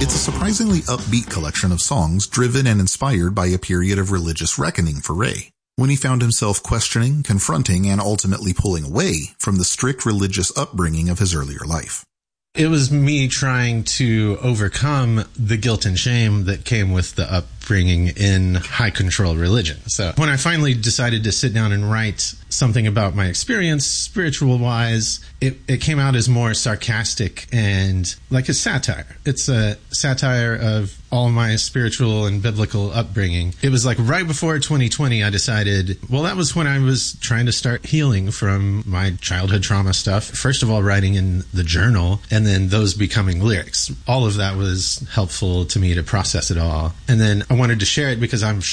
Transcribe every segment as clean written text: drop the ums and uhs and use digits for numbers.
It's a surprisingly upbeat collection of songs driven and inspired by a period of religious reckoning for Ray, when he found himself questioning, confronting, and ultimately pulling away from the strict religious upbringing of his earlier life. It was me trying to overcome the guilt and shame that came with the upbringing in high control religion. So when I finally decided to sit down and write something about my experience, spiritual wise, it came out as more sarcastic and like a satire. It's a satire of all my spiritual and biblical upbringing. It was like right before 2020, I decided, well, that was when I was trying to start healing from my childhood trauma stuff. First of all, writing in the journal, and then those becoming lyrics. All of that was helpful to me to process it all. And then I wanted to share it because I'm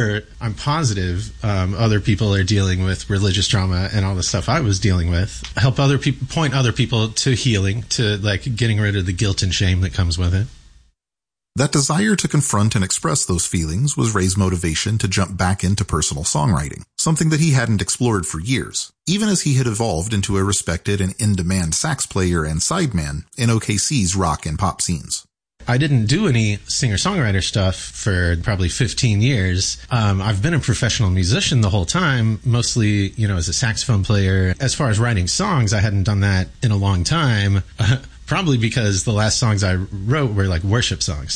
positive other people are dealing with religious trauma and all the stuff I was dealing with. Help other people, point other people to healing, to like getting rid of the guilt and shame that comes with it. That desire to confront and express those feelings was Ray's motivation to jump back into personal songwriting, something that he hadn't explored for years, even as he had evolved into a respected and in-demand sax player and sideman in OKC's rock and pop scenes. I didn't do any singer-songwriter stuff for probably 15 years. I've been a professional musician the whole time, mostly, as a saxophone player. As far as writing songs, I hadn't done that in a long time. Probably because the last songs I wrote were like worship songs.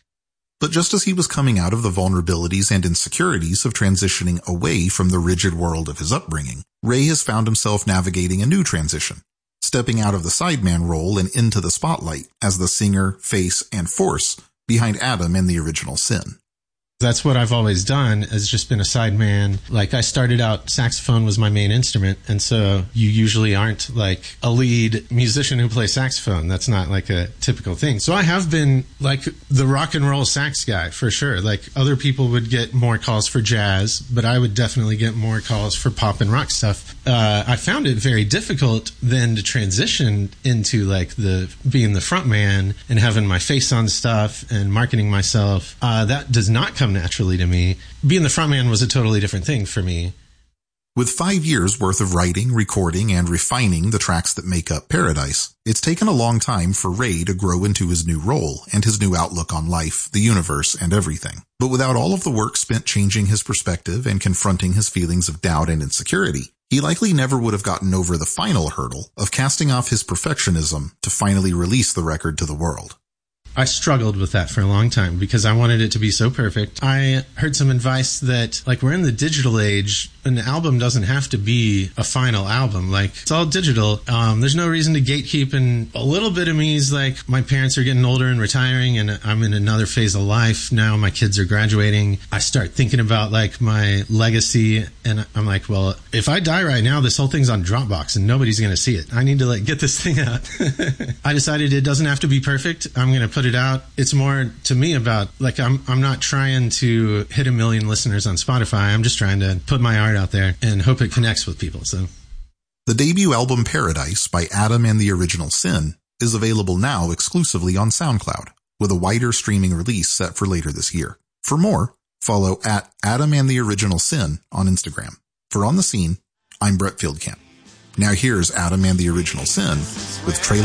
But just as he was coming out of the vulnerabilities and insecurities of transitioning away from the rigid world of his upbringing, Ray has found himself navigating a new transition, stepping out of the sideman role and into the spotlight as the singer, face, and force behind Adam and the Original Sin. That's what I've always done, has just been a sideman. Like, I started out, saxophone was my main instrument, and so you usually aren't like a lead musician who plays saxophone. That's not like a typical thing. So I have been like the rock and roll sax guy, for sure. Like, other people would get more calls for jazz, but I would definitely get more calls for pop and rock stuff. I found it very difficult then to transition into like being the front man and having my face on stuff and marketing myself. That does not come naturally to me. Being the frontman was a totally different thing for me. With 5 years worth of writing, recording, and refining the tracks that make up Paradise, it's taken a long time for Ray to grow into his new role and his new outlook on life, the universe, and everything. But without all of the work spent changing his perspective and confronting his feelings of doubt and insecurity, he likely never would have gotten over the final hurdle of casting off his perfectionism to finally release the record to the world. I struggled with that for a long time because I wanted it to be so perfect. I heard some advice that, like, we're in the digital age. An album doesn't have to be a final album. Like, it's all digital. There's no reason to gatekeep. And a little bit of me is like, my parents are getting older and retiring, and I'm in another phase of life now. My kids are graduating. I start thinking about like my legacy, and I'm like, well, if I die right now, this whole thing's on Dropbox and nobody's going to see it. I need to like get this thing out. I decided it doesn't have to be perfect. I'm going to put it out. It's more to me about like, I'm not trying to hit 1 million listeners on Spotify. I'm just trying to put my art out there and hope it connects with people. So the debut album Paradise by Adam and the Original Sin is available now exclusively on SoundCloud, with a wider streaming release set for later this year. For more, follow at Adam and the Original Sin on Instagram. For On the Scene, I'm Brett Fieldcamp. Now here's Adam and the Original Sin with Trailer